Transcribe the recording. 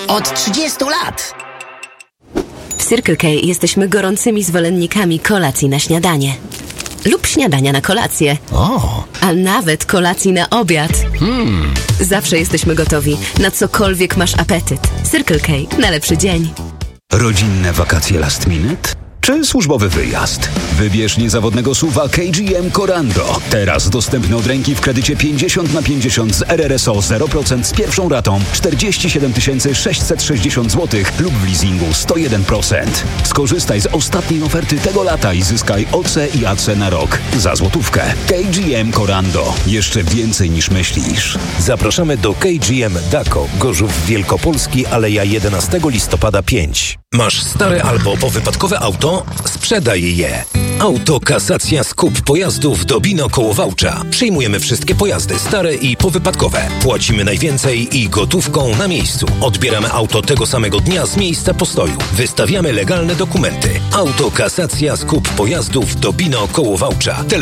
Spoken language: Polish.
Od 30 lat. W Circle K jesteśmy gorącymi zwolennikami kolacji na śniadanie. Lub śniadania na kolację. A nawet kolacji na obiad. Zawsze jesteśmy gotowi na cokolwiek masz apetyt. Circle K na lepszy dzień. Rodzinne wakacje last minute? Czy służbowy wyjazd? Wybierz niezawodnego SUV-a KGM Corando. Teraz dostępny od ręki w kredycie 50/50 z RRSO 0% z pierwszą ratą 47 660 zł lub w leasingu 101%. Skorzystaj z ostatniej oferty tego lata i zyskaj OC i AC na rok za złotówkę. KGM Corando. Jeszcze więcej niż myślisz. Zapraszamy do KGM Dako, Gorzów Wielkopolski, Aleja 11 listopada 5. Masz stare albo powypadkowe auto? Sprzedaj je. Autokasacja Skup Pojazdów do Bino koło Wałcza. Przyjmujemy wszystkie pojazdy stare i powypadkowe. Płacimy najwięcej i gotówką na miejscu. Odbieramy auto tego samego dnia z miejsca postoju. Wystawiamy legalne dokumenty. Autokasacja Skup Pojazdów do Bino koło Wałcza.